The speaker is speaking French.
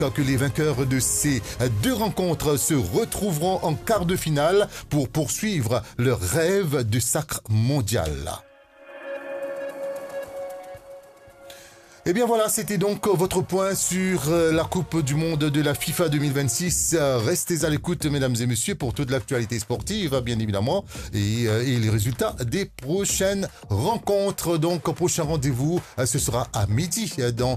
que les vainqueurs de ces deux rencontres se retrouveront en quart de finale pour poursuivre leur rêve de sacre mondial. Eh bien voilà, c'était donc votre point sur la Coupe du Monde de la FIFA 2026. Restez à l'écoute, mesdames et messieurs, pour toute l'actualité sportive, bien évidemment, et les résultats des prochaines rencontres. Donc, prochain rendez-vous, ce sera à midi dans